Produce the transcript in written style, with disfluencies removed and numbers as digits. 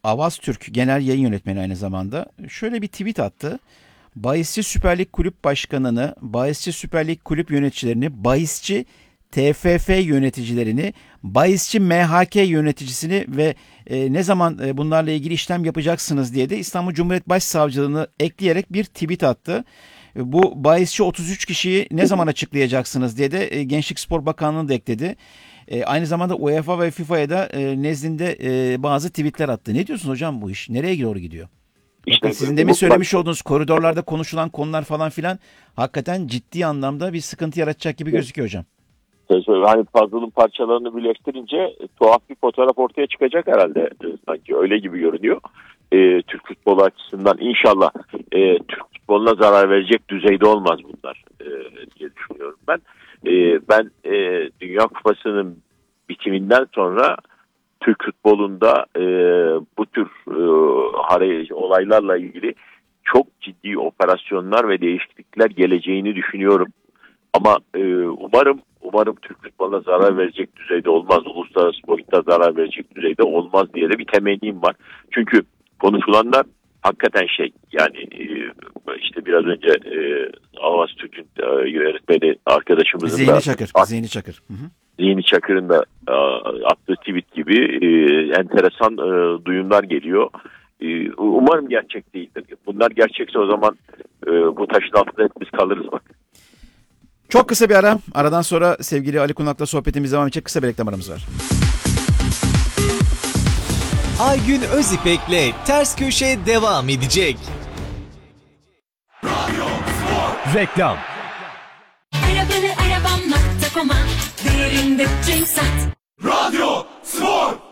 Avaz Türk Genel Yayın Yönetmeni aynı zamanda şöyle bir tweet attı. Bahisçi Süper Lig Kulüp Başkanı'nı, bahisçi Süper Lig Kulüp yöneticilerini, bahisçi TFF yöneticilerini, bahisçi MHK yöneticisini ve ne zaman bunlarla ilgili işlem yapacaksınız diye de İstanbul Cumhuriyet Başsavcılığını ekleyerek bir tweet attı. Bu bahisçi 33 kişiyi ne zaman açıklayacaksınız diye de Gençlik Spor Bakanlığı'nı da ekledi. Aynı zamanda UEFA ve FIFA'ya da nezdinde bazı tweetler attı. Ne diyorsunuz hocam bu iş? Nereye doğru gidiyor? İşte Bakın sizin demin söylemiş olduğunuz koridorlarda konuşulan konular falan filan hakikaten ciddi anlamda bir sıkıntı yaratacak gibi gözüküyor hocam. hani puzzle'ın parçalarını birleştirince tuhaf bir fotoğraf ortaya çıkacak herhalde. Sanki öyle gibi görünüyor. Türk futbolu açısından inşallah Türk futboluna zarar verecek düzeyde olmaz bunlar diye düşünüyorum ben. Ben Dünya Kupası'nın bitiminden sonra Türk futbolunda bu tür olaylarla ilgili çok ciddi operasyonlar ve değişiklikler geleceğini düşünüyorum. Ama umarım Türk futboluna zarar verecek düzeyde olmaz. Uluslararası boyutta zarar verecek düzeyde olmaz diye de bir temennim var. Çünkü konuşulanlar hakikaten yani işte biraz önce Avaz Türk'ün yönetmeni arkadaşımızın Zihni Çakır. Hı hı. Zihni Çakır'ın da attığı tweet gibi enteresan duyumlar geliyor. Umarım gerçek değildir. Bunlar gerçekse o zaman bu taşın altında hep biz kalırız bak. Çok kısa bir ara. Aradan sonra sevgili Ali Kunak'la sohbetimiz devam edecek. Kısa bir reklam aramız var. Aygün Özipek'le Ters Köşe devam edecek. Reklam. Arabanı arabam.com'a değerinde cenk sat. Radyo Spor.